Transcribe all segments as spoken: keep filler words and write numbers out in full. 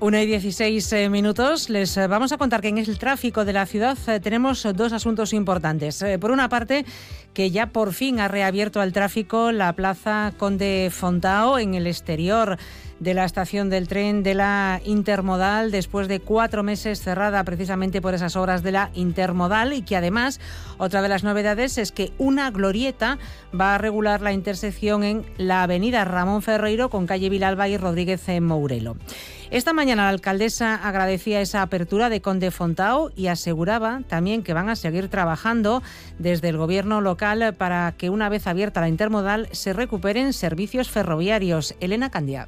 Una y dieciséis eh, minutos. Les eh, vamos a contar que en el tráfico de la ciudad eh, tenemos dos asuntos importantes. Eh, por una parte, que ya por fin ha reabierto al tráfico la Plaza Conde Fontao en el exterior de la estación del tren de la Intermodal, después de cuatro meses cerrada precisamente por esas obras de la Intermodal, y que además otra de las novedades es que una glorieta va a regular la intersección en la avenida Ramón Ferreiro con calle Vilalba y Rodríguez en Mourelo. Esta mañana la alcaldesa agradecía esa apertura de Conde Fontao y aseguraba también que van a seguir trabajando desde el gobierno local para que una vez abierta la Intermodal se recuperen servicios ferroviarios. Elena Candia.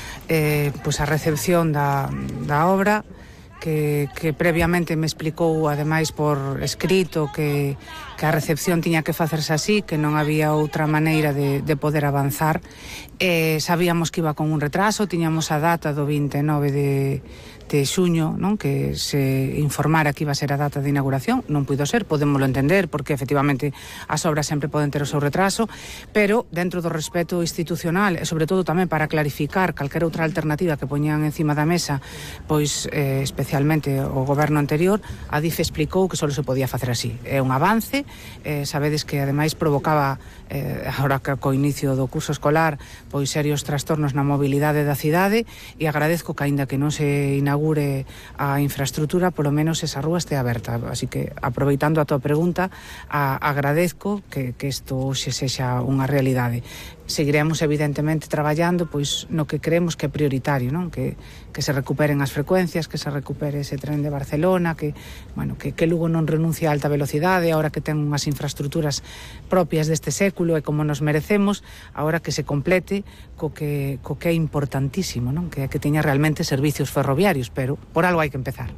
Eh, pois a recepción da, da obra que, que previamente me explicou ademais por escrito que, que a recepción tiña que facerse así, que non había outra maneira de, de poder avanzar. Eh, sabíamos que iba con un retraso, tiñamos a data do vinte e nove de, de xuño, non? Que se informara que iba a ser a data de inauguración. Non puido ser, podémoslo entender, porque efectivamente as obras sempre poden ter o seu retraso, pero dentro do respeto institucional e sobre todo tamén para clarificar calquera outra alternativa que poñían encima da mesa, pois eh, especialmente o goberno anterior, a D I F explicou que só se podía facer así. É un avance, eh, sabedes que ademais provocaba eh, agora que co inicio do curso escolar pois serios trastornos na mobilidade da cidade, e agradezco que aínda que non se inaugure a infraestrutura, polo menos esa rúa este aberta. Así que, aproveitando a tua pregunta, a, agradezco que, que isto hoxe sexa unha realidade. Seguiremos evidentemente traballando pois no que creemos que é prioritario, non? Que, que se recuperen as frecuencias, que se recupere ese tren de Barcelona, que, bueno, que, que Lugo non renuncie a alta velocidade, ahora que ten unhas infraestruturas propias deste século e como nos merecemos, ahora que se complete co que, co que é importantísimo, non? Que, que teña realmente servicios ferroviarios, pero por algo hai que empezar.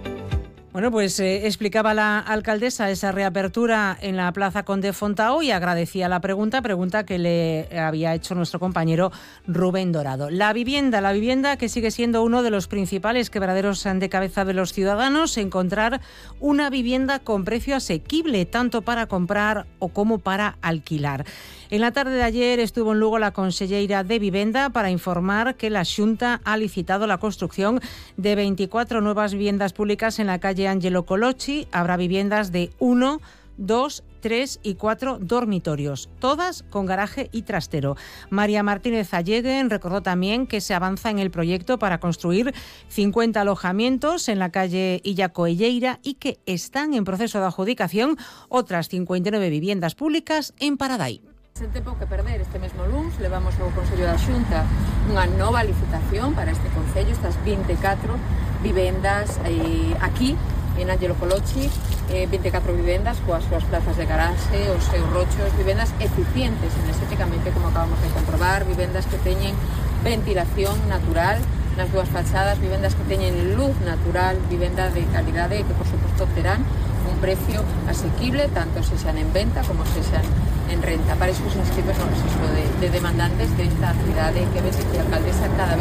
Bueno, pues eh, explicaba la alcaldesa esa reapertura en la Plaza Conde Fontao y agradecía la pregunta, pregunta que le había hecho nuestro compañero Rubén Dorado. La vivienda, la vivienda que sigue siendo uno de los principales quebraderos de cabeza de los ciudadanos, encontrar una vivienda con precio asequible, tanto para comprar o como para alquilar. En la tarde de ayer estuvo en Lugo la conselleira de Vivenda para informar que la Xunta ha licitado la construcción de veinticuatro nuevas viviendas públicas en la calle Ángelo Colochi. Habrá viviendas de uno, dos, tres y cuatro dormitorios, todas con garaje y trastero. María Martínez Alleguen recordó también que se avanza en el proyecto para construir cincuenta alojamientos en la calle Illa Coelleira y que están en proceso de adjudicación otras cincuenta y nueve viviendas públicas en Paradai. Sen tempo que perder, este mesmo luns levamos ao Consello da Xunta unha nova licitación para este Concello, estas vinte e catro vivendas eh, aquí en Ángelo Colochi, eh, vinte e catro vivendas coas súas plazas de garaxe, os seus rochos, vivendas eficientes enerxéticamente, como acabamos de comprobar, vivendas que teñen ventilación natural nas dúas fachadas, vivendas que teñen luz natural, vivendas de calidade e que por suposto terán un precio asequible, tanto se sean en venta como se sean en renta. Para iso se inscribe no registro de, de demandantes desta cidade que ves que a alcaldesa cada vez